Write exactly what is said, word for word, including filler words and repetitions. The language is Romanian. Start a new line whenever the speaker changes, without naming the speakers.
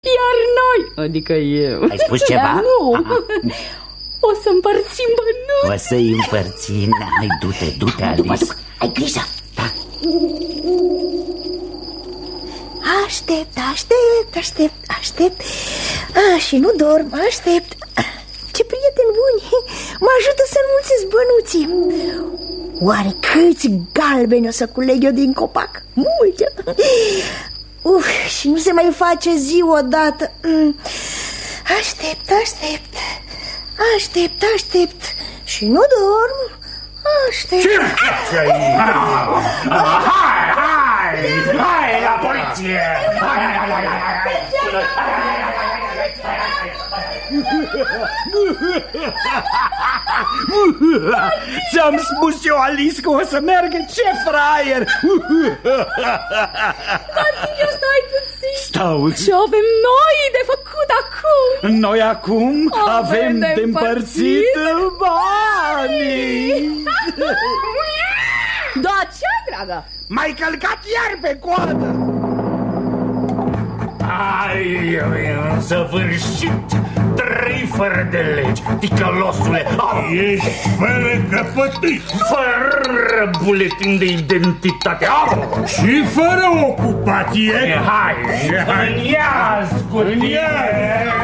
Iar noi, adică eu.
Ai spus ceva?
Nu. O să împărțim bănuți.
O să-i împărțim. Hai, du-te, du-te, Alice.
Ai grijă.
Da.
Aștept, aștept, aștept, aștept. A, și nu dorm, aștept. Ce prieteni buni. Mă ajută să înmulțesc bănuții. Oare câți galbeni o să culeg eu din copac? Multe. Uf, și nu se mai face zi odată. Aștept, aștept. Aștept, aștept. Și nu dorm. Aștept.
Ce faci aici? Hai, hai, hai la poliție! Hai, hai, hai, hai, hai,
ți-am spus eu, Alice, că o să meargă. Ce fraier!
Tati, stai puțin.
Stau.
Ce avem noi de făcut acum?
Noi acum avem,
avem de,
de împărțit banii.
Da, ce, dragă?
M-ai călcat iar pe coadă.
ai, în săvârșit, trei fără de legi, ticălosule. Ești fără căpătâi, fără buletin de identitate. Au! Și fără ocupație. Hai, hai, în iaz cu tine.